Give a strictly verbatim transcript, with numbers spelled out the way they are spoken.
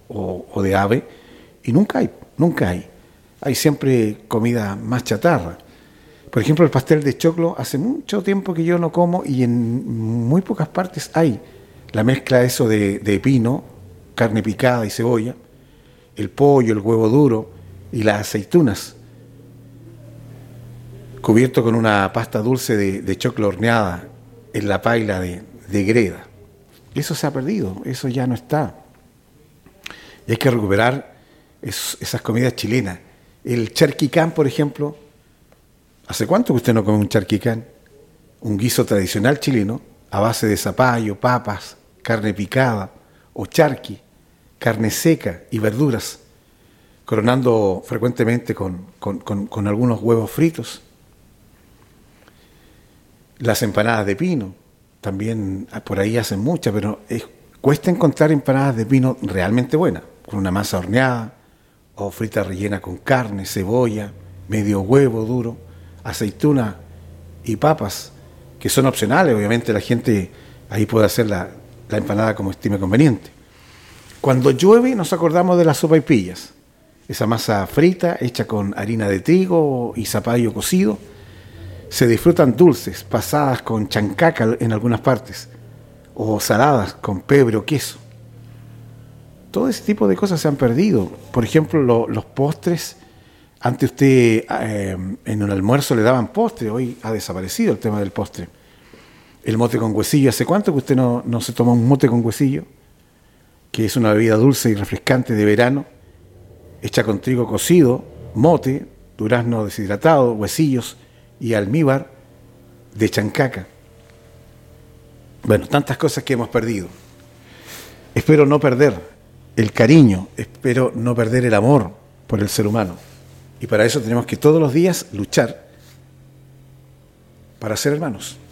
o, o de ave, y nunca hay, nunca hay. Hay siempre comida más chatarra. Por ejemplo, el pastel de choclo, hace mucho tiempo que yo no como y en muy pocas partes hay la mezcla eso de, de pino, carne picada y cebolla, el pollo, el huevo duro y las aceitunas, cubierto con una pasta dulce de, de choclo horneada en la paila de, de greda. Eso se ha perdido, eso ya no está. Y hay que recuperar es, esas comidas chilenas. El charquicán, por ejemplo, ¿hace cuánto que usted no come un charquicán? Un guiso tradicional chileno a base de zapallo, papas, carne picada o charqui, carne seca y verduras, coronando frecuentemente con, con, con, con algunos huevos fritos. Las empanadas de pino, también por ahí hacen muchas, pero es, cuesta encontrar empanadas de pino realmente buenas, con una masa horneada o frita rellena con carne, cebolla, medio huevo duro, aceituna y papas, que son opcionales. Obviamente la gente ahí puede hacer la, la empanada como estime conveniente. Cuando llueve nos acordamos de las sopaipillas, esa masa frita hecha con harina de trigo y zapallo cocido. Se disfrutan dulces, pasadas con chancaca en algunas partes, o saladas con pebre o queso. Todo ese tipo de cosas se han perdido. Por ejemplo, lo, los postres. Antes usted eh, en un almuerzo le daban postre, hoy ha desaparecido el tema del postre. El mote con huesillo, ¿hace cuánto que usted no, no se toma un mote con huesillo? Que es una bebida dulce y refrescante de verano, hecha con trigo cocido, mote, durazno deshidratado, huesillos y almíbar de chancaca. Bueno, tantas cosas que hemos perdido. Espero no perder el cariño, espero no perder el amor por el ser humano. Y para eso tenemos que todos los días luchar para ser hermanos.